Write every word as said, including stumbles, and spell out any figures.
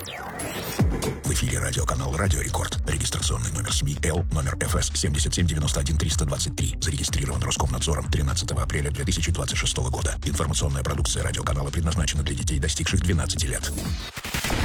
В эфире радиоканал «Радио Рекорд». Регистрационный номер СМИ Л, номер эф эс семьдесят семь девяносто один триста двадцать три. Зарегистрирован Роскомнадзором тринадцатого апреля две тысячи двадцать шестого года. Информационная продукция радиоканала предназначена для детей, достигших двенадцати лет.